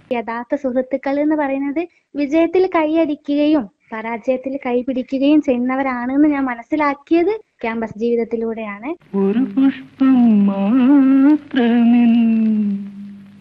യഥാർത്ഥ സുഹൃത്തുക്കൾ എന്ന് പറയുന്നത് വിജയത്തിൽ കൈയടിക്കുകയും പരാജയത്തിൽ കൈപിടിക്കുകയും ചെയ്യുന്നവരാണെന്ന് ഞാൻ മനസ്സിലാക്കിയത് ക്യാമ്പസ് ജീവിതത്തിലൂടെയാണ്. ഒരു പുഷ്പം മാത്രമേ